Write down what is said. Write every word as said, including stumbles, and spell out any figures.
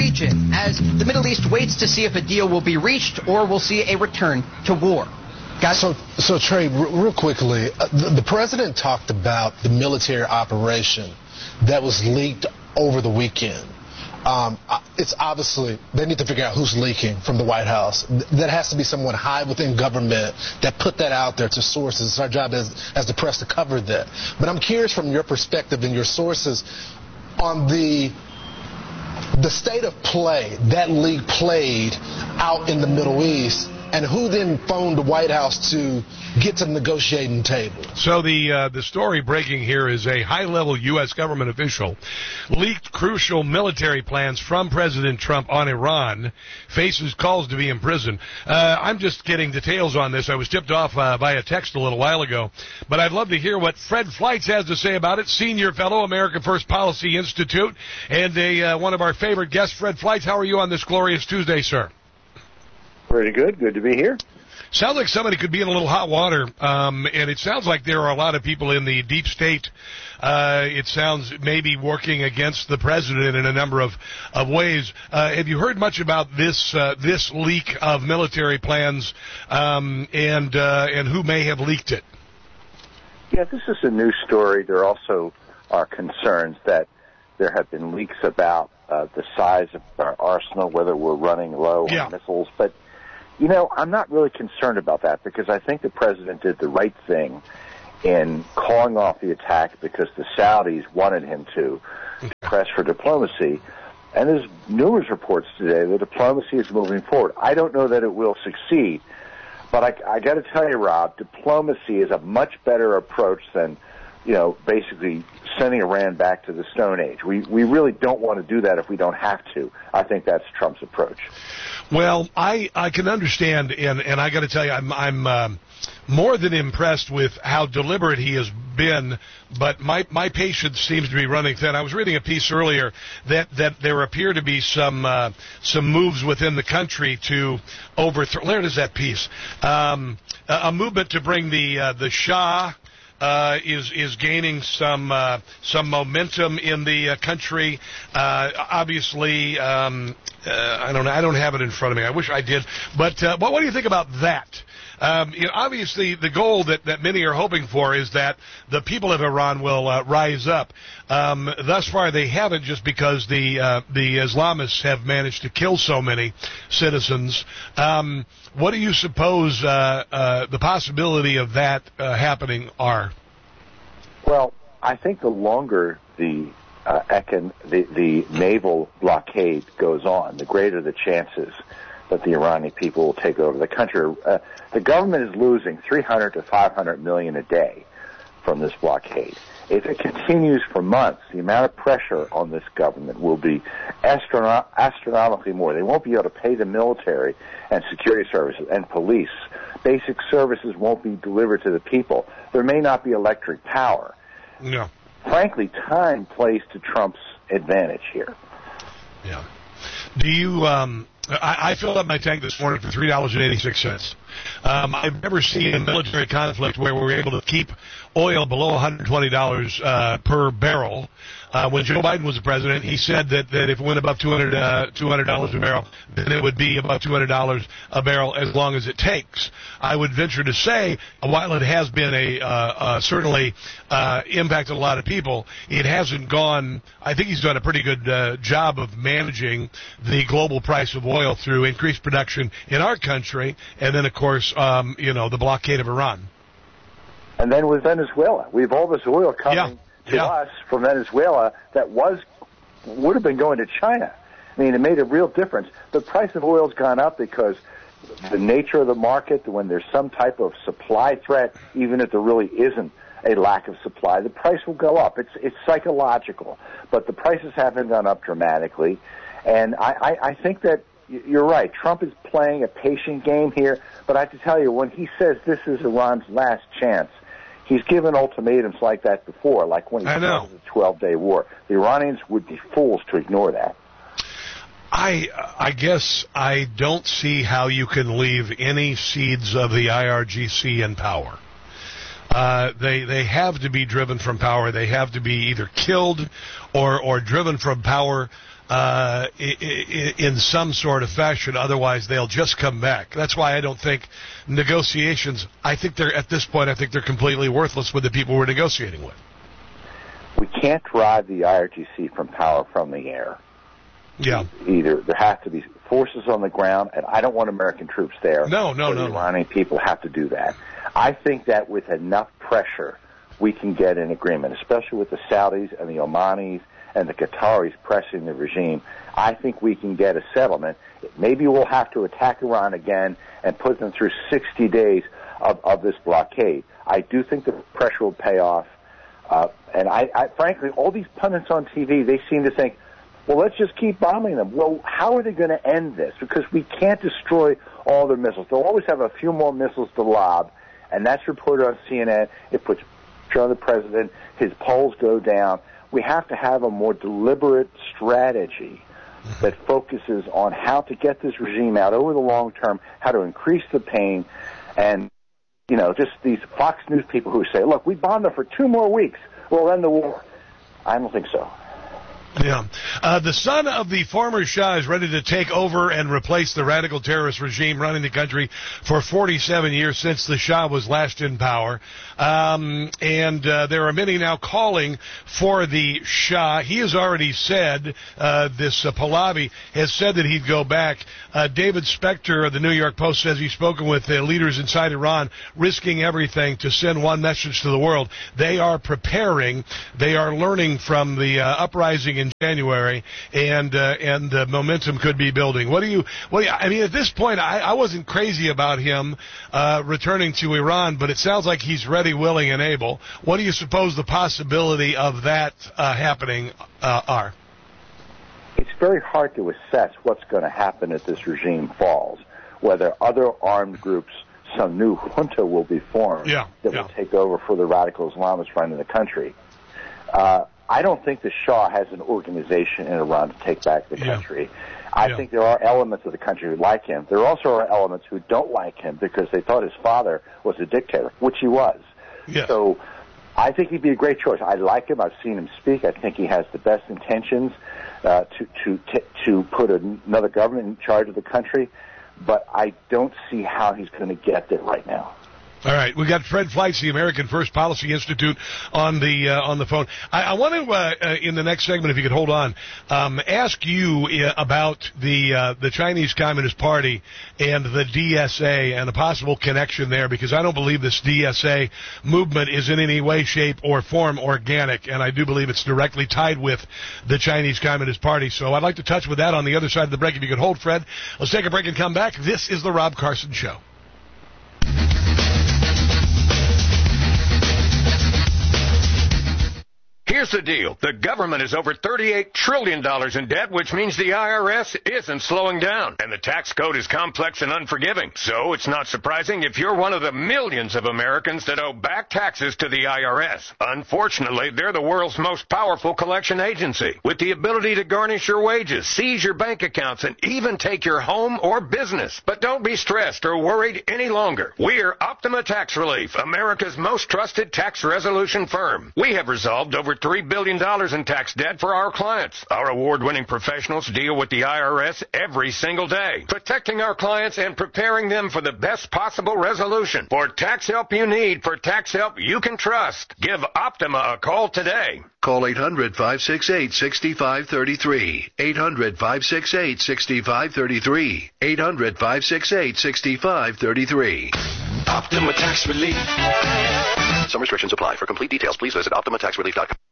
region as the Middle East waits to see if a deal will be reached or we'll see a return to war. Guys? So, so Trey, r- real quickly, uh, the, the president talked about the military operation that was leaked over the weekend. Um, it's obviously, they need to figure out who's leaking from the White House. That has to be someone high within government that put that out there to sources. It's our job as, as the press to cover that. But I'm curious from your perspective and your sources on the the state of play that league played out in the Middle East, and who then phoned the White House to get to the negotiating table. So the uh, the story breaking here is a high-level U S government official leaked crucial military plans from President Trump on Iran, faces calls to be imprisoned. Uh, I'm just getting details on this. I was tipped off uh, via text a little while ago, but I'd love to hear what Fred Fleitz has to say about it, senior fellow, America First Policy Institute, and a uh, one of our favorite guests, Fred Fleitz. How are you on this glorious Tuesday, sir? Pretty good. Good to be here. Sounds like somebody could be in a little hot water, um, and it sounds like there are a lot of people in the deep state. Uh, it sounds maybe working against the president in a number of, of ways. Uh, have you heard much about this uh, this leak of military plans, um, and uh, and who may have leaked it? Yeah, this is a new story. There also are concerns that there have been leaks about uh, the size of our arsenal, whether we're running low yeah. on missiles, but. You know, I'm not really concerned about that because I think the president did the right thing in calling off the attack because the Saudis wanted him to press for diplomacy. And there's numerous reports today that diplomacy is moving forward. I don't know that it will succeed, but I, I got to tell you, Rob, diplomacy is a much better approach than, you know, basically sending Iran back to the Stone Age. We we really don't want to do that if we don't have to. I think that's Trump's approach. Well, I, I can understand, and, and I got to tell you, I'm I'm um, more than impressed with how deliberate he has been, but my my patience seems to be running thin. I was reading a piece earlier that, that there appear to be some uh, some moves within the country to overthrow. Where is that piece? Um, a, a movement to bring the uh, the Shah. Uh, is is gaining some uh, some momentum in the uh, country. Uh, obviously, um, uh, I don't I don't have it in front of me. I wish I did. But uh, what, what do you think about that? Um, you know, obviously, the goal that, that many are hoping for is that the people of Iran will uh, rise up. Um, thus far, they haven't, just because the uh, the Islamists have managed to kill so many citizens. Um, what do you suppose uh, uh, the possibility of that uh, happening are? Well, I think the longer the uh, econ- the, the naval blockade goes on, the greater the chances that the Iranian people will take over the country. Uh, the government is losing three hundred to five hundred million a day from this blockade. If it continues for months, the amount of pressure on this government will be astrono- astronomically more. They won't be able to pay the military and security services and police. Basic services won't be delivered to the people. There may not be electric power. No. Frankly, time plays to Trump's advantage here. Yeah. Do you... Um I, I filled up my tank this morning for three dollars and eighty-six cents. Um, I've never seen a military conflict where we were able to keep oil below one hundred twenty dollars uh, per barrel. Uh, when Joe Biden was the president, he said that, that if it went above two hundred dollars a barrel, then it would be above two hundred dollars a barrel as long as it takes. I would venture to say, while it has been a uh, uh, certainly uh, impacted a lot of people, it hasn't gone. I think he's done a pretty good uh, job of managing the global price of oil through increased production in our country, and then, of course, um, you know, the blockade of Iran. And then with Venezuela, we have all this oil coming. Yeah. to yeah. us from Venezuela that was would have been going to China. I mean, it made a real difference. The price of oil's gone up because the nature of the market, when there's some type of supply threat, even if there really isn't a lack of supply, the price will go up. It's it's psychological, but the prices haven't gone up dramatically. And I, I, I think that you're right. Trump is playing a patient game here, but I have to tell you, when he says this is Iran's last chance, he's given ultimatums like that before, like when he started the twelve-day war. The Iranians would be fools to ignore that. I I guess I don't see how you can leave any seeds of the I R G C in power. Uh, they they have to be driven from power. They have to be either killed or or driven from power. uh, in some sort of fashion. Otherwise, they'll just come back. That's why I don't think negotiations, I think they're, at this point, I think they're completely worthless with the people we're negotiating with. We can't drive the I R G C from power from the air. Yeah. Either there has to be forces on the ground, and I don't want American troops there. No, no, no. The Iranian people have to do that. I think that with enough pressure, we can get an agreement, especially with the Saudis and the Omanis and the Qataris pressing the regime. I think we can get a settlement. Maybe we'll have to attack Iran again and put them through sixty days of, of this blockade. I do think the pressure will pay off. Uh, and I, I, frankly, all these pundits on T V, they seem to think, well, let's just keep bombing them. Well, how are they going to end this? Because we can't destroy all their missiles. They'll always have a few more missiles to lob, and that's reported on C N N. It puts pressure on the president. His polls go down. We have to have a more deliberate strategy that focuses on how to get this regime out over the long term, how to increase the pain, and, you know, just these Fox News people who say, look, we bombed them for two more weeks, we'll end the war. I don't think so. Yeah. Uh, the son of the former Shah is ready to take over and replace the radical terrorist regime running the country for forty-seven years since the Shah was last in power. Um, and uh, there are many now calling for the Shah. He has already said, uh, this uh, Pahlavi has said that he'd go back. Uh, David Spector of the New York Post says he's spoken with uh, leaders inside Iran, risking everything to send one message to the world. They are preparing. They are learning from the uh, uprising in January, and uh, and the momentum could be building. What do you? Well, I mean, at this point, I, I wasn't crazy about him uh, returning to Iran, but it sounds like he's ready, willing, and able. What do you suppose the possibility of that uh, happening uh, are? It's very hard to assess what's going to happen if this regime falls. Whether other armed groups, some new junta will be formed yeah, that yeah. will take over for the radical Islamists running the country. Uh, I don't think the Shah has an organization in Iran to take back the country. Yeah. I yeah. think there are elements of the country who like him. There also are elements who don't like him because they thought his father was a dictator, which he was. Yeah. So I think he'd be a great choice. I like him. I've seen him speak. I think he has the best intentions uh, to to t- to put another government in charge of the country, but I don't see how he's going to get there right now. All right, we got Fred Fleitz, the American First Policy Institute, on the uh, on the phone. I, I want to, uh, uh, in the next segment, if you could hold on, um, ask you uh, about the uh, the Chinese Communist Party and the D S A and the possible connection there, because I don't believe this D S A movement is in any way, shape, or form organic, and I do believe it's directly tied with the Chinese Communist Party. So I'd like to touch with that on the other side of the break. If you could hold, Fred. Let's take a break and come back. This is the Rob Carson Show. Here's the deal. The government is over thirty-eight trillion dollars in debt, which means the I R S isn't slowing down. And the tax code is complex and unforgiving. So it's not surprising if you're one of the millions of Americans that owe back taxes to the I R S. Unfortunately, they're the world's most powerful collection agency, with the ability to garnish your wages, seize your bank accounts, and even take your home or business. But don't be stressed or worried any longer. We're Optima Tax Relief, America's most trusted tax resolution firm. We have resolved over three billion dollars in tax debt for our clients. Our award-winning professionals deal with the I R S every single day, protecting our clients and preparing them for the best possible resolution. For tax help you need, for tax help you can trust, give Optima a call today. Call eight hundred, five six eight, six five three three. eight hundred, five six eight, six five three three. eight hundred, five six eight, six five three three. Optima Tax Relief. Some restrictions apply. For complete details, please visit optima tax relief dot com.